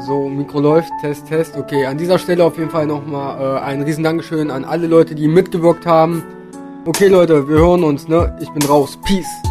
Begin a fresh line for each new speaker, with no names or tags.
So, Mikro läuft, Test, Test. Okay, an dieser Stelle auf jeden Fall nochmal ein riesen Dankeschön an alle Leute, die mitgewirkt haben. Okay, Leute, wir hören uns, ne? Ich bin raus. Peace.